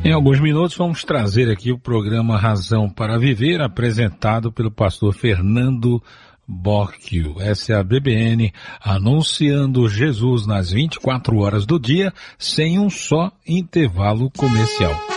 Em alguns minutos vamos trazer aqui o programa Razão para Viver, apresentado pelo pastor Fernando Bocchio. Essa é a BBN, anunciando Jesus nas 24 horas do dia, sem um só intervalo comercial.